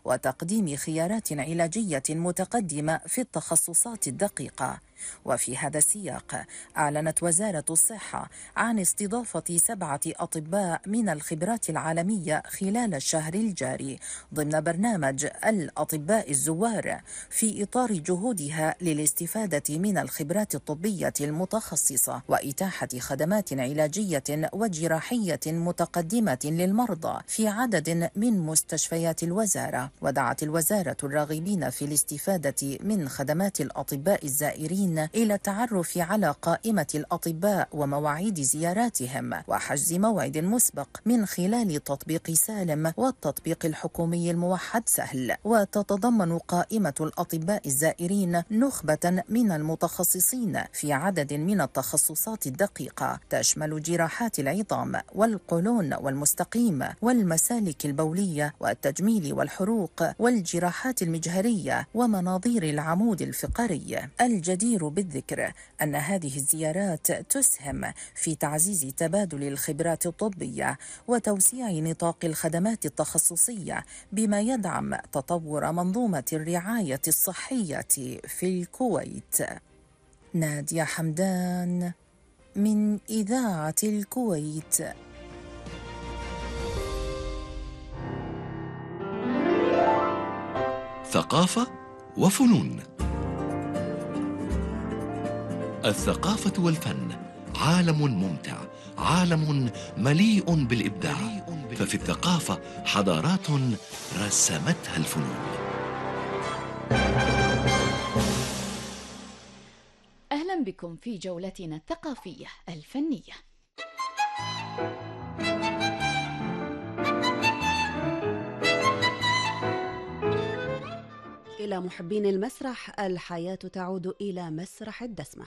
وتقديم خيارات علاجية متقدمة في التخصصات الدقيقة. وفي هذا السياق أعلنت وزارة الصحة عن استضافة 7 أطباء من الخبرات العالمية خلال الشهر الجاري ضمن برنامج الأطباء الزوار، في إطار جهودها للاستفادة من الخبرات الطبية المتخصصة وإتاحة خدمات علاجية وجراحية متقدمة للمرضى في عدد من مستشفيات الوزارة. ودعت الوزارة الراغبين في الاستفادة من خدمات الأطباء الزائرين إلى التعرف على قائمة الأطباء ومواعيد زياراتهم وحجز موعد مسبق من خلال تطبيق سالم والتطبيق الحكومي الموحد سهل. وتتضمن قائمة الأطباء الزائرين نخبة من المتخصصين في عدد من التخصصات الدقيقة تشمل جراحات العظام والقولون والمستقيم والمسالك البولية والتجميل والحروق والجراحات المجهرية ومناظير العمود الفقري. الجدير بالذكر أن هذه الزيارات تسهم في تعزيز تبادل الخبرات الطبية وتوسيع نطاق الخدمات التخصصية، بما يدعم تطور منظومة الرعاية الصحية في الكويت. نادية حمدان من إذاعة الكويت. ثقافة وفنون. الثقافة والفن عالم ممتع، عالم مليء بالإبداع، ففي الثقافة حضارات رسمتها الفنون. أهلا بكم في جولتنا الثقافية الفنية. إلى محبين المسرح، الحياة تعود إلى مسرح الدسمة.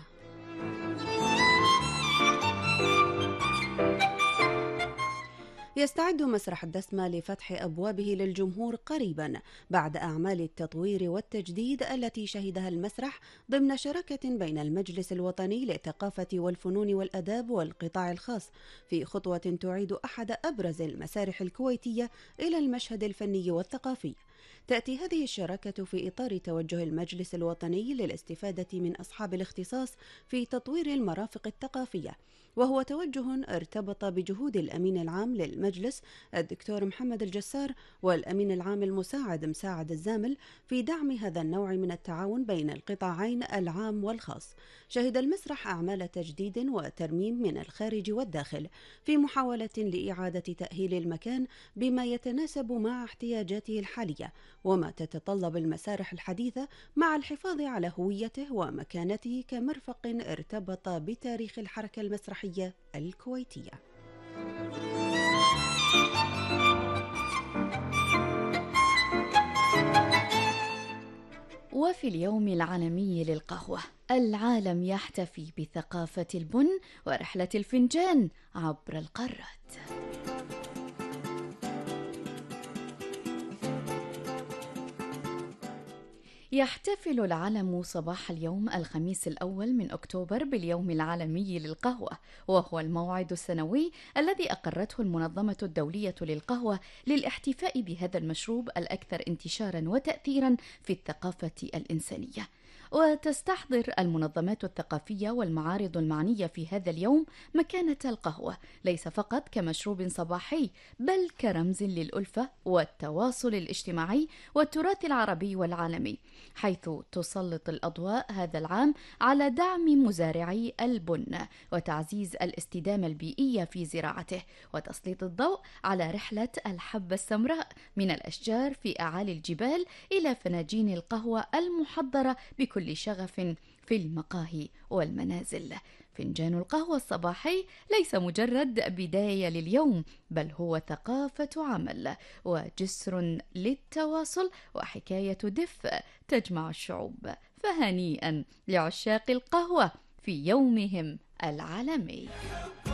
يستعد مسرح الدسمة لفتح أبوابه للجمهور قريبا بعد أعمال التطوير والتجديد التي شهدها المسرح ضمن شراكة بين المجلس الوطني للثقافة والفنون والأداب والقطاع الخاص، في خطوة تعيد أحد أبرز المسارح الكويتية إلى المشهد الفني والثقافي. تأتي هذه الشراكة في إطار توجه المجلس الوطني للاستفادة من أصحاب الاختصاص في تطوير المرافق الثقافية، وهو توجه ارتبط بجهود الأمين العام للمجلس الدكتور محمد الجسار والأمين العام المساعد مساعد الزامل في دعم هذا النوع من التعاون بين القطاعين العام والخاص. شهد المسرح أعمال تجديد وترميم من الخارج والداخل في محاولة لإعادة تأهيل المكان بما يتناسب مع احتياجاته الحالية وما تتطلب المسارح الحديثة، مع الحفاظ على هويته ومكانته كمرفق ارتبط بتاريخ الحركة المسرحية الكويتية. وفي اليوم العالمي للقهوة، العالم يحتفي بثقافة البن ورحلة الفنجان عبر القارات. يحتفل العالم صباح اليوم الخميس الأول من أكتوبر باليوم العالمي للقهوة، وهو الموعد السنوي الذي أقرته المنظمة الدولية للقهوة للاحتفاء بهذا المشروب الأكثر انتشاراً وتأثيراً في الثقافة الإنسانية. وتستحضر المنظمات الثقافية والمعارض المعنية في هذا اليوم مكانة القهوة ليس فقط كمشروب صباحي، بل كرمز للألفة والتواصل الاجتماعي والتراث العربي والعالمي، حيث تسلط الأضواء هذا العام على دعم مزارعي البن وتعزيز الاستدامة البيئية في زراعته، وتسليط الضوء على رحلة الحبة السمراء من الأشجار في أعالي الجبال إلى فناجين القهوة المحضرة بكل شغف في المقاهي والمنازل. فنجان القهوة الصباحي ليس مجرد بداية لليوم، بل هو ثقافة عمل وجسر للتواصل وحكاية دفء تجمع الشعوب. فهنيئا لعشاق القهوة في يومهم العالمي.